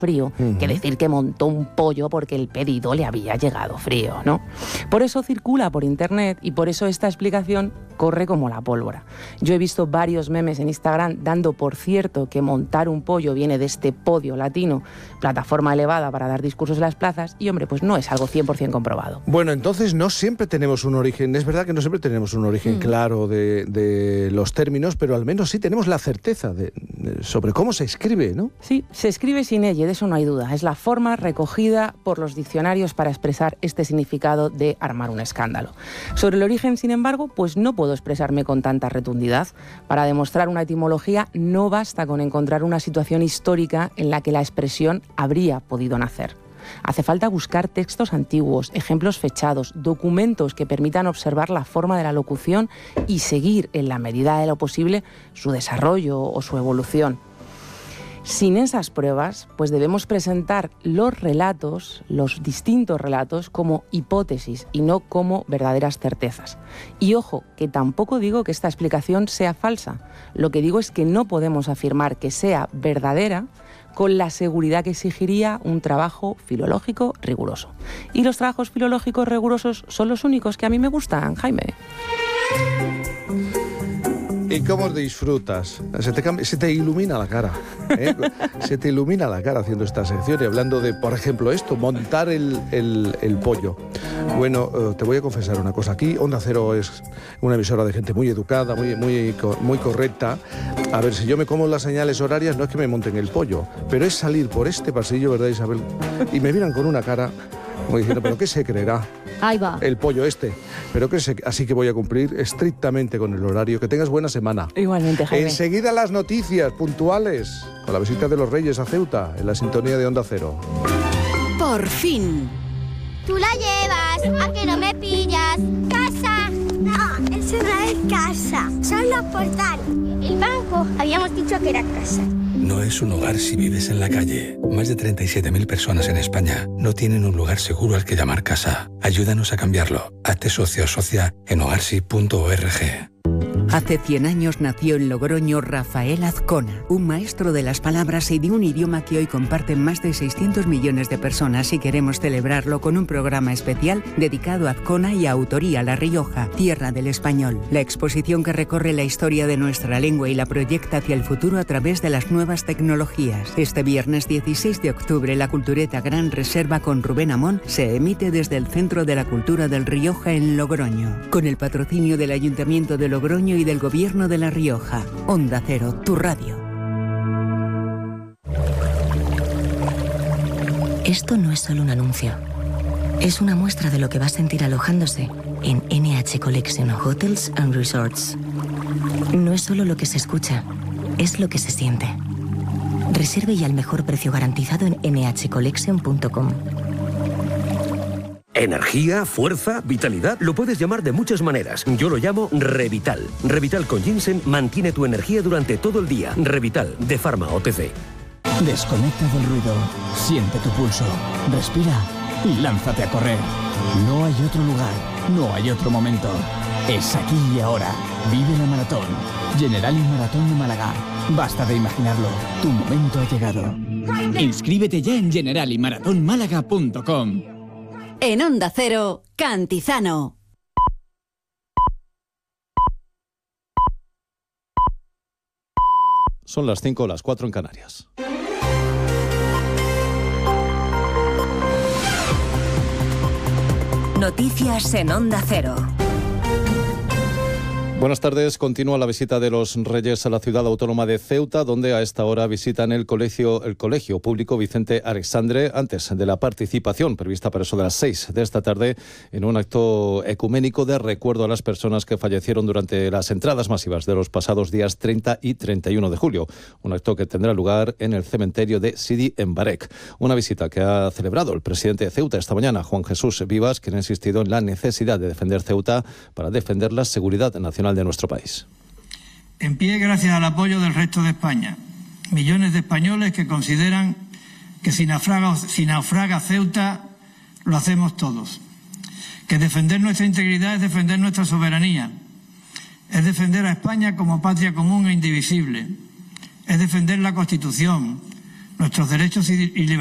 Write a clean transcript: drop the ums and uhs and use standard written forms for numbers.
frío que decir que montó un pollo porque el pedido le había llegado frío, ¿no? Por eso circula por internet y por eso esta explicación corre como la pólvora. Yo he visto varios memes en Instagram dando por cierto que montar un pollo viene de este podio latino, plataforma elevada para dar discursos en las plazas, y hombre, pues no es algo 100% comprobado. Bueno, entonces no siempre tenemos un origen, es verdad que no siempre tenemos un origen claro de los términos, pero al menos sí tenemos la certeza sobre cómo se escribe, ¿no? Sí, se escribe sin ella, de eso no hay duda. Es la forma recogida por los diccionarios para expresar este significado de armar un escándalo. Sobre el origen, sin embargo, pues no puedo expresarme con tanta rotundidad. Para demostrar una etimología no basta con encontrar una situación histórica en la que la expresión habría podido nacer. Hace falta buscar textos antiguos, ejemplos fechados, documentos que permitan observar la forma de la locución y seguir, en la medida de lo posible, su desarrollo o su evolución. Sin esas pruebas, pues debemos presentar los relatos, los distintos relatos, como hipótesis y no como verdaderas certezas. Y ojo, que tampoco digo que esta explicación sea falsa. Lo que digo es que no podemos afirmar que sea verdadera con la seguridad que exigiría un trabajo filológico riguroso. Y los trabajos filológicos rigurosos son los únicos que a mí me gustan, Jaime. ¿Y cómo disfrutas? Se te ilumina la cara, ¿eh? Se te ilumina la cara haciendo esta sección y hablando de, por ejemplo, esto, montar el pollo. Bueno, te voy a confesar una cosa. Aquí Onda Cero es una emisora de gente muy educada, muy correcta. A ver, si yo me como las señales horarias, no es que me monten el pollo, pero es salir por este pasillo, ¿verdad, Isabel? Y me miran con una cara como diciendo, ¿pero qué se creerá? Ahí va. El pollo este. Pero así que voy a cumplir estrictamente con el horario. Que tengas buena semana. Igualmente, Jaime. Enseguida las noticias puntuales, con la visita de los Reyes a Ceuta, en la sintonía de Onda Cero. Por fin. Tú la llevas, a que no me pillas. ¡Casa! No, eso no es casa, son los portales. El banco, habíamos dicho que era casa. No es un hogar si vives en la calle. Más de 37.000 personas en España no tienen un lugar seguro al que llamar casa. Ayúdanos a cambiarlo. Hazte socio o socia en hogarsi.org. Hace 100 años nació en Logroño Rafael Azcona, un maestro de las palabras y de un idioma que hoy comparten más de 600 millones de personas, y queremos celebrarlo con un programa especial dedicado a Azcona y a Autoría La Rioja, tierra del español. La exposición que recorre la historia de nuestra lengua y la proyecta hacia el futuro a través de las nuevas tecnologías. Este viernes 16 de octubre, la Cultureta Gran Reserva con Rubén Amón se emite desde el Centro de la Cultura del Rioja en Logroño, con el patrocinio del Ayuntamiento de Logroño y del Gobierno de La Rioja. Onda Cero, tu radio. Esto no es solo un anuncio. Es una muestra de lo que va a sentir alojándose en NH Collection Hotels and Resorts. No es solo lo que se escucha, es lo que se siente. Reserve ya al mejor precio garantizado en nhcollection.com. Energía, fuerza, vitalidad, lo puedes llamar de muchas maneras. Yo lo llamo Revital. Revital con ginseng mantiene tu energía durante todo el día. Revital, de Pharma OTC. Desconecta del ruido, siente tu pulso, respira y lánzate a correr. No hay otro lugar, no hay otro momento. Es aquí y ahora. Vive la maratón. Generali Maratón de Málaga. Basta de imaginarlo. Tu momento ha llegado. Inscríbete ya en generaliMaratónmálaga.com. En Onda Cero, Cantizano. Son las 5 o las 4 en Canarias. Noticias en Onda Cero. Buenas tardes. Continúa la visita de los Reyes a la ciudad autónoma de Ceuta, donde a esta hora visitan el colegio público Vicente Alexandre, antes de la participación prevista para eso de las 6 de esta tarde en un acto ecuménico de recuerdo a las personas que fallecieron durante las entradas masivas de los pasados días 30 y 31 de julio. Un acto que tendrá lugar en el cementerio de Sidi Embarek. Una visita que ha celebrado el presidente de Ceuta esta mañana, Juan Jesús Vivas, quien ha insistido en la necesidad de defender Ceuta para defender la seguridad nacional de nuestro país. En pie gracias al apoyo del resto de España. Millones de españoles que consideran que si naufraga Ceuta, lo hacemos todos. Que defender nuestra integridad es defender nuestra soberanía. Es defender a España como patria común e indivisible. Es defender la Constitución, nuestros derechos y libertades